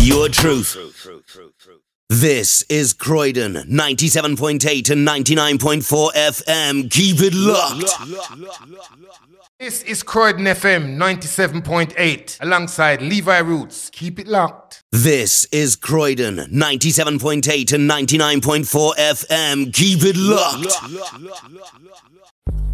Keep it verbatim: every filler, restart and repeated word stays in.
your truth. This is Croydon, ninety-seven point eight and ninety-nine point four F M. Keep it locked. This is Croydon F M ninety-seven point eight alongside Levi Roots. Keep it locked. This is Croydon, ninety-seven point eight and ninety-nine point four F M. Keep it locked.